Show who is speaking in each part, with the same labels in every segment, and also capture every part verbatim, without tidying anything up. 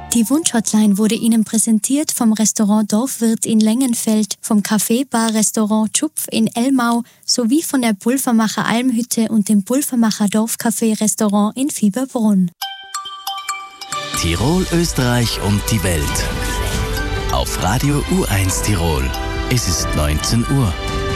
Speaker 1: Die Wunschhotline wurde Ihnen präsentiert vom Restaurant Dorfwirt in Lengenfeld, vom Café-Bar-Restaurant Tschupf in Elmau sowie von der Pulvermacher Almhütte und dem Pulvermacher Dorfcafé-Restaurant in Fieberbrunn.
Speaker 2: Tirol, Österreich und die Welt. Auf Radio U eins Tirol. Es ist neunzehn Uhr.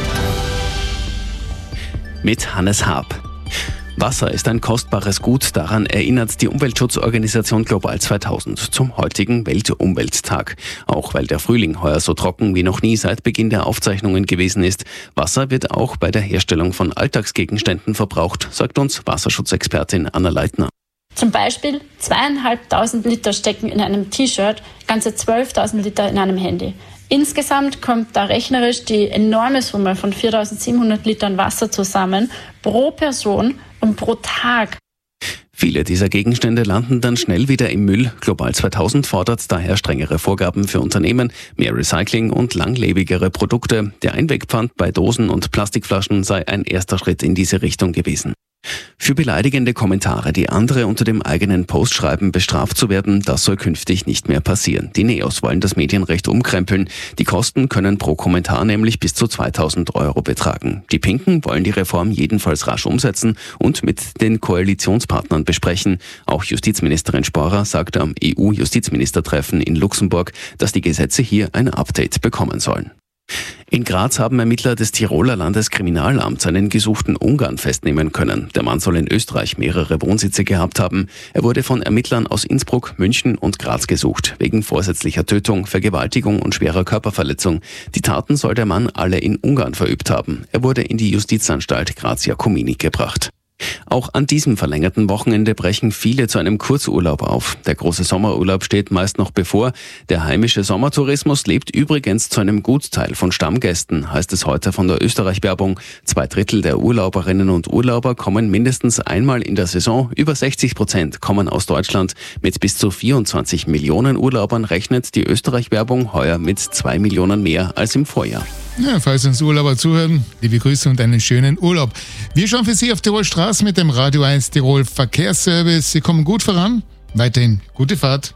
Speaker 3: Mit Hannes Haab. Wasser ist ein kostbares Gut, daran erinnert die Umweltschutzorganisation Global zweitausend zum heutigen Weltumwelttag. Auch weil der Frühling heuer so trocken wie noch nie seit Beginn der Aufzeichnungen gewesen ist. Wasser wird auch bei der Herstellung von Alltagsgegenständen verbraucht, sagt uns Wasserschutzexpertin Anna Leitner.
Speaker 4: Zum Beispiel zweieinhalbtausend Liter stecken in einem T-Shirt, ganze zwölftausend Liter in einem Handy. Insgesamt kommt da rechnerisch die enorme Summe von viertausendsiebenhundert Litern Wasser zusammen pro Person und pro Tag.
Speaker 3: Viele dieser Gegenstände landen dann schnell wieder im Müll. Global zweitausend fordert daher strengere Vorgaben für Unternehmen, mehr Recycling und langlebigere Produkte. Der Einwegpfand bei Dosen und Plastikflaschen sei ein erster Schritt in diese Richtung gewesen. Für beleidigende Kommentare, die andere unter dem eigenen Post schreiben, bestraft zu werden, das soll künftig nicht mehr passieren. Die Neos wollen das Medienrecht umkrempeln. Die Kosten können pro Kommentar nämlich bis zu zweitausend Euro betragen. Die Pinken wollen die Reform jedenfalls rasch umsetzen und mit den Koalitionspartnern besprechen. Auch Justizministerin Sporer sagte am E U-Justizministertreffen in Luxemburg, dass die Gesetze hier ein Update bekommen sollen. In Graz haben Ermittler des Tiroler Landeskriminalamts einen gesuchten Ungarn festnehmen können. Der Mann soll in Österreich mehrere Wohnsitze gehabt haben. Er wurde von Ermittlern aus Innsbruck, München und Graz gesucht, wegen vorsätzlicher Tötung, Vergewaltigung und schwerer Körperverletzung. Die Taten soll der Mann alle in Ungarn verübt haben. Er wurde in die Justizanstalt Graz-Jakomini gebracht. Auch an diesem verlängerten Wochenende brechen viele zu einem Kurzurlaub auf. Der große Sommerurlaub steht meist noch bevor. Der heimische Sommertourismus lebt übrigens zu einem Gutteil von Stammgästen, heißt es heute von der Österreich-Werbung. Zwei Drittel der Urlauberinnen und Urlauber kommen mindestens einmal in der Saison. Über sechzig Prozent kommen aus Deutschland. Mit bis zu vierundzwanzig Millionen Urlaubern rechnet die Österreich-Werbung heuer mit zwei Millionen mehr als im Vorjahr.
Speaker 5: Ja, falls uns Urlauber zuhören, liebe Grüße und einen schönen Urlaub. Wir schauen für Sie auf Tirol Straße mit dem Radio eins Tirol Verkehrsservice. Sie kommen gut voran. Weiterhin gute Fahrt.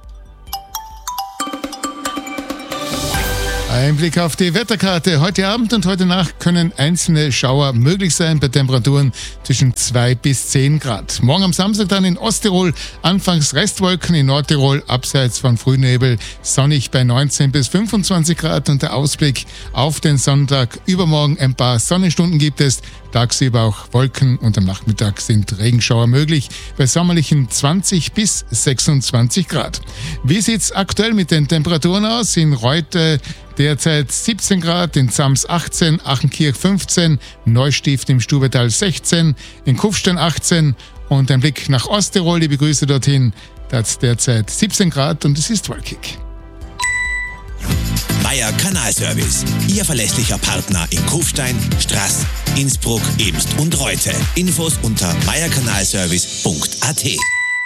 Speaker 5: Ein Blick auf die Wetterkarte. Heute Abend und heute Nacht können einzelne Schauer möglich sein bei Temperaturen zwischen zwei bis zehn Grad. Morgen am Samstag dann in Osttirol anfangs Restwolken, in Nordtirol abseits von Frühnebel sonnig bei neunzehn bis fünfundzwanzig Grad und der Ausblick auf den Sonntag. Übermorgen ein paar Sonnenstunden gibt es, tagsüber auch Wolken und am Nachmittag sind Regenschauer möglich bei sommerlichen zwanzig bis sechsundzwanzig Grad. Wie sieht's aktuell mit den Temperaturen aus? In Reute derzeit siebzehn Grad, in Zams achtzehn, Achenkirch fünfzehn, Neustift im Stubetal sechzehn, in Kufstein achtzehn und ein Blick nach Osttirol, liebe Grüße dorthin, da hat es derzeit siebzehn Grad und es ist wolkig.
Speaker 6: Meier Kanalservice, Ihr verlässlicher Partner in Kufstein, Straß, Innsbruck, Ebst und Reute. Infos unter meierkanalservice punkt a t.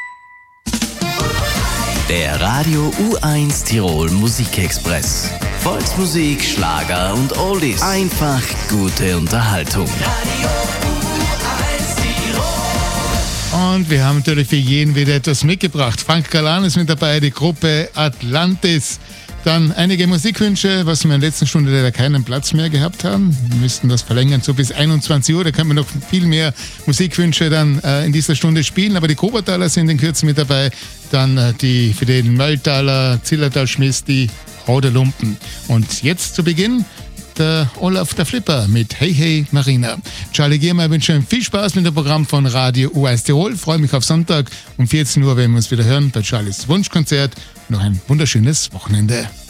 Speaker 2: Der Radio U eins Tirol Musikexpress. Volksmusik, Schlager und Oldies. Einfach gute Unterhaltung. Radio U eins
Speaker 5: Tirol. Und wir haben natürlich für jeden wieder etwas mitgebracht. Frank Galan ist mit dabei, die Gruppe Atlantis. Dann einige Musikwünsche, was wir in der letzten Stunde leider keinen Platz mehr gehabt haben. Wir müssten das verlängern, so bis einundzwanzig Uhr. Da können wir noch viel mehr Musikwünsche dann äh, in dieser Stunde spielen. Aber die Kobertaler sind in Kürze mit dabei. Dann äh, die für den Mölltaler, Zillertal-Schmiss, die Haudelumpen. Und jetzt zu Beginn der Olaf der Flipper mit Hey Hey Marina. Charlie Giermeier wünscht Ihnen viel Spaß mit dem Programm von Radio U eins Tirol. Freue mich auf Sonntag um vierzehn Uhr, wenn wir uns wieder hören bei Charlies Wunschkonzert. Noch ein wunderschönes Wochenende.